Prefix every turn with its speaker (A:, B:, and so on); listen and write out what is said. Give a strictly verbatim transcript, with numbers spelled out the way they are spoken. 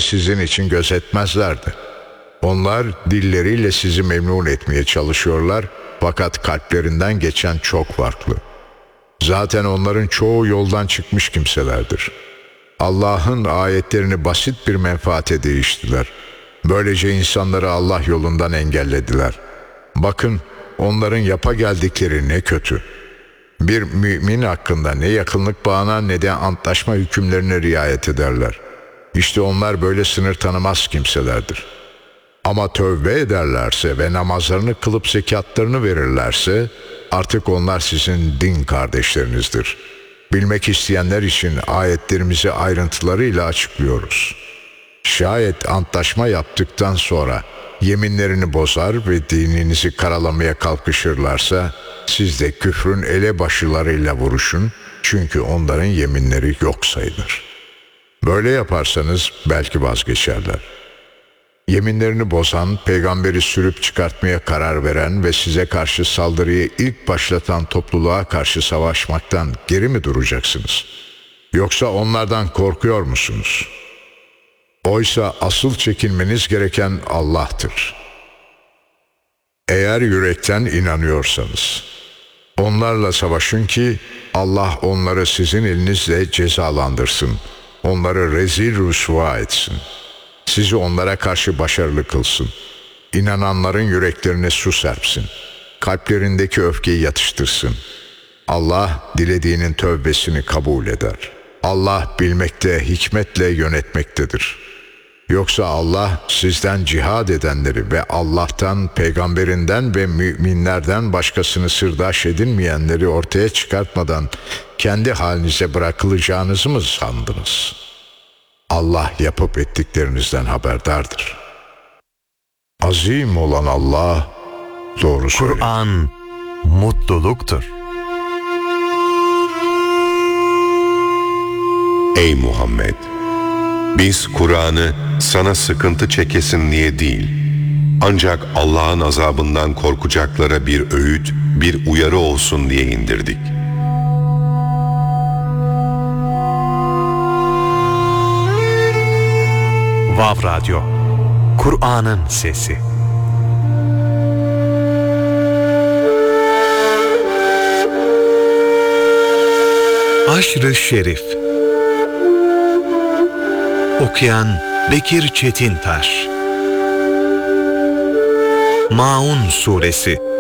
A: sizin için gözetmezlerdi. Onlar dilleriyle sizi memnun etmeye çalışıyorlar fakat kalplerinden geçen çok farklı. Zaten onların çoğu yoldan çıkmış kimselerdir. Allah'ın ayetlerini basit bir menfaate değiştiler. Böylece insanları Allah yolundan engellediler. Bakın, onların yapa geldikleri ne kötü. Bir mümin hakkında ne yakınlık bağına ne de antlaşma hükümlerine riayet ederler. İşte onlar böyle sınır tanımaz kimselerdir. Ama tövbe ederlerse ve namazlarını kılıp zekatlarını verirlerse artık onlar sizin din kardeşlerinizdir. Bilmek isteyenler için ayetlerimizi ayrıntılarıyla açıklıyoruz. Şayet antlaşma yaptıktan sonra yeminlerini bozar ve dininizi karalamaya kalkışırlarsa siz de küfrün elebaşılarıyla vuruşun, çünkü onların yeminleri yok sayılır. Böyle yaparsanız belki vazgeçerler. Yeminlerini bozan, peygamberi sürüp çıkartmaya karar veren ve size karşı saldırıyı ilk başlatan topluluğa karşı savaşmaktan geri mi duracaksınız? Yoksa onlardan korkuyor musunuz? Oysa asıl çekinmeniz gereken Allah'tır. Eğer yürekten inanıyorsanız, onlarla savaşın ki Allah onları sizin elinizle cezalandırsın, onları rezil rüsva etsin. Sizi onlara karşı başarılı kılsın. İnananların yüreklerine su serpsin. Kalplerindeki öfkeyi yatıştırsın. Allah dilediğinin tövbesini kabul eder. Allah bilmekte, hikmetle yönetmektedir. Yoksa Allah sizden cihad edenleri ve Allah'tan, peygamberinden ve müminlerden başkasını sırdaş edinmeyenleri ortaya çıkartmadan kendi halinize bırakılacağınızı mı sandınız? Allah yapıp ettiklerinizden haberdardır. Azim olan Allah doğru söylüyor.
B: Kur'an mutluluktur.
C: Ey Muhammed! Biz Kur'an'ı sana sıkıntı çekesin diye değil, ancak Allah'ın azabından korkacaklara bir öğüt, bir uyarı olsun diye indirdik.
B: Vav Radyo, Kur'an'ın sesi. Aşr-ı Şerif. Okuyan Bekir Çetintaş. Maun Suresi